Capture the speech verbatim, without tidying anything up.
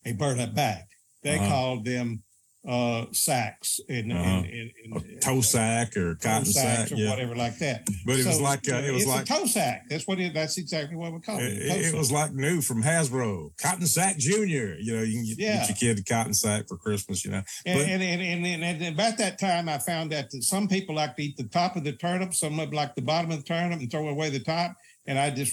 a burlap bag. They Uh-huh. called them uh, sacks in, Uh-huh. in, in, in, A toe sack or cotton sacks sack, or yeah. whatever like that. But it so, was like uh, you know, it was it's like a toe sack. That's what it. That's exactly what we call it. It, it was like new from Hasbro, Cotton Sack Junior. You know, you can get, yeah. get your kid a cotton sack for Christmas. You know, and, but, and, and, and, and, and about that time, I found that some people like to eat the top of the turnip, some like the bottom of the turnip and throw away the top. And I just